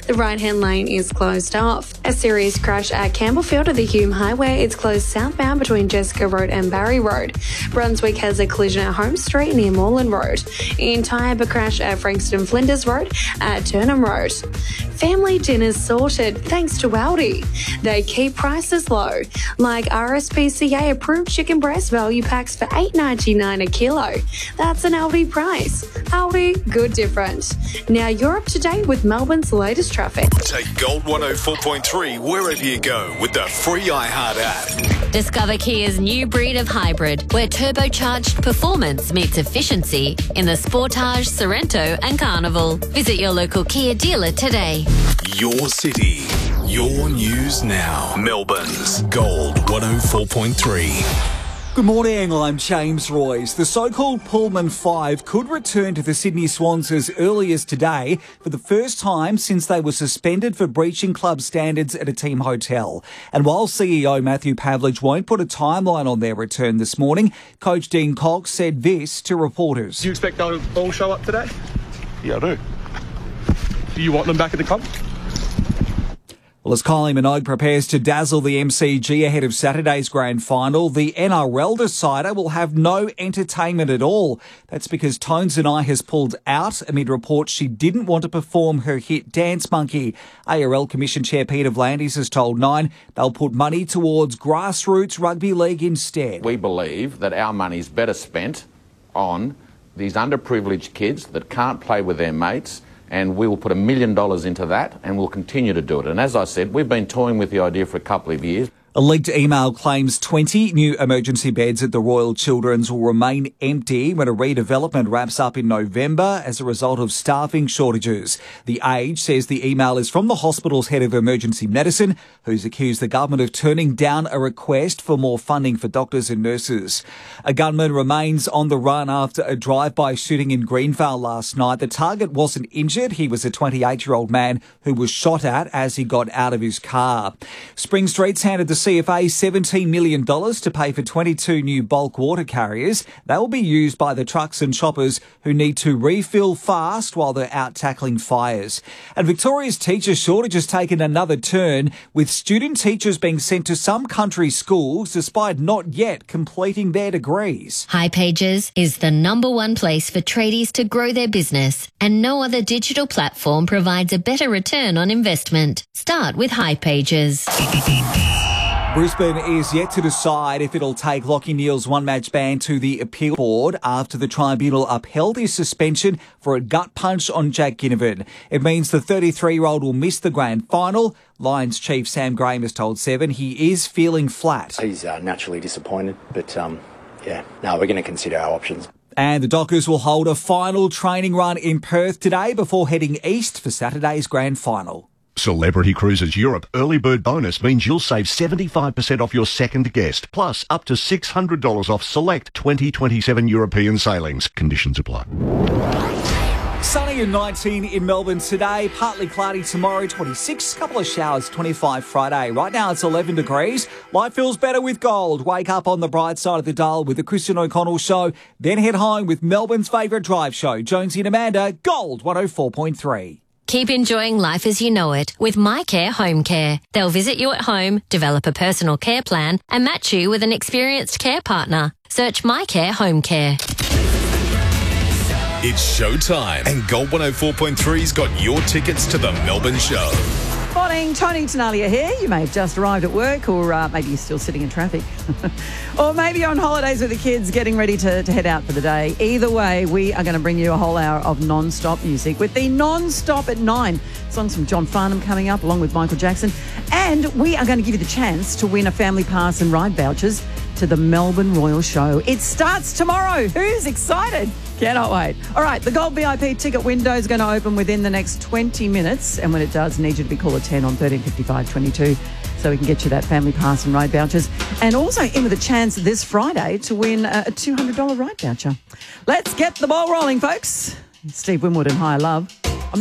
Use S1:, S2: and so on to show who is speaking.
S1: The right-hand lane is closed off. A serious crash at Campbellfield at the Hume Highway. It's closed southbound between Jessica Road and Barry Road. Brunswick has a collision at Home Street near Moreland Road. In Taiba, crash at Frankston Flinders Road at Turnham Road. Family dinners sorted thanks to Aldi. They keep prices low, like RSPCA approved chicken breast value packs for $8.99 a kilo. That's an Aldi price. Aldi, good different. Now you're up to date with Melbourne's latest traffic.
S2: Take Gold 104.3 wherever you go with the free iHeart app.
S3: Discover Kia's new breed of hybrid, where turbocharged performance meets efficiency in the Sportage, Sorrento and Carnival. Visit your local Kia dealer today.
S2: Your city, your news now. Melbourne's Gold 104.3.
S4: Good morning, I'm James Royce. The so-called Pullman 5 could return to the Sydney Swans as early as today for the first time since they were suspended for breaching club standards at a team hotel. And while CEO Matthew Pavlich won't put a timeline on their return this morning, Coach Dean Cox said this to reporters.
S5: Do you expect they'll all show up today?
S6: Yeah, I do.
S5: Do you want them back at the club?
S4: Well, as Kylie Minogue prepares to dazzle the MCG ahead of Saturday's grand final, the NRL decider will have no entertainment at all. That's because Tones and I has pulled out amid reports she didn't want to perform her hit Dance Monkey. ARL Commission Chair Peter Vlandis has told Nine they'll put money towards grassroots rugby league instead.
S7: We believe that our money's better spent on these underprivileged kids that can't play with their mates, and we will put $1 million into that, and we'll continue to do it. And as I said, we've been toying with the idea for a couple of years.
S4: A leaked email claims 20 new emergency beds at the Royal Children's will remain empty when a redevelopment wraps up in November as a result of staffing shortages. The Age says the email is from the hospital's head of emergency medicine, who's accused the government of turning down a request for more funding for doctors and nurses. A gunman remains on the run after a drive-by shooting in Greenvale last night. The target wasn't injured. He was a 28-year-old man who was shot at as he got out of his car. Spring Street's handed the CFA $17 million to pay for 22 new bulk water carriers. They will be used by the trucks and choppers who need to refill fast while they're out tackling fires. And Victoria's teacher shortage has taken another turn, with student teachers being sent to some country schools despite not yet completing their degrees.
S3: hipages is the #1 place for tradies to grow their business, and no other digital platform provides a better return on investment. Start with hipages.
S4: Brisbane is yet to decide if it'll take Lachie Neale's one-match ban to the appeal board after the tribunal upheld his suspension for a gut punch on Jack Ginnivan. It means the 33-year-old will miss the grand final. Lions chief Sam Graham has told Seven he is feeling flat.
S8: He's naturally disappointed, but we're going to consider our options.
S4: And the Dockers will hold a final training run in Perth today before heading east for Saturday's grand final.
S6: Celebrity Cruises Europe early bird bonus means you'll save 75% off your second guest, plus up to $600 off select 2027 European sailings. Conditions apply.
S4: Sunny and 19 in Melbourne today, partly cloudy tomorrow, 26, couple of showers, 25 Friday. Right now it's 11 degrees. Life feels better with gold. Wake up on the bright side of the dial with the Christian O'Connell Show, then head home with Melbourne's favourite drive show, Jonesy and Amanda, Gold 104.3.
S3: Keep enjoying life as you know it with MyCare Home Care. They'll visit you at home, develop a personal care plan, and match you with an experienced care partner. Search MyCare Home Care.
S2: It's showtime, and Gold 104.3's got your tickets to the Melbourne show.
S9: Morning, Tony Tenalia here. You may have just arrived at work, or maybe you're still sitting in traffic. Or maybe you're on holidays with the kids getting ready to head out for the day. Either way, we are going to bring you a whole hour of non-stop music with the Non-Stop at 9. Songs from John Farnham coming up along with Michael Jackson. And we are going to give you the chance to win a family pass and ride vouchers to the Melbourne Royal Show. It starts tomorrow. Who's excited? Cannot wait. All right, the Gold VIP ticket window is going to open within the next 20 minutes. And when it does, need you to be caller 10 on 1355 22 so we can get you that family pass and ride vouchers. And also in with a chance this Friday to win a $200 ride voucher. Let's get the ball rolling, folks. Steve Winwood and Higher Love.